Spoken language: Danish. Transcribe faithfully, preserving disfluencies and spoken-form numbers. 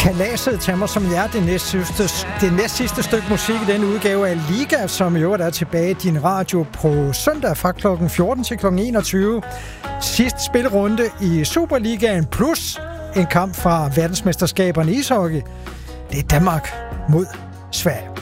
Kalaset tager mig som jer det næst sidste, det næst sidste stykke musik i denne udgave af Liga, som i øvrigt er tilbage i din radio på søndag fra klokken fjorten til klokken enogtyve. Sidste spilrunde i Superligaen plus en kamp fra verdensmesterskaberne i ishockey. Det er Danmark mod Sverige.